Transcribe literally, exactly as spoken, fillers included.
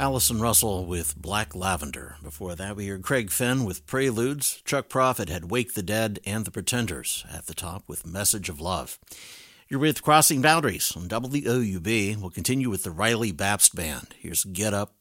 Allison Russell with Black Lavender. Before that, we heard Craig Finn with Preludes. Chuck Prophet had Wake the Dead and The Pretenders at the top with Message of Love. You're with Crossing Boundaries on W O U B. We'll continue with the Riley Babst Band. Here's Get Up,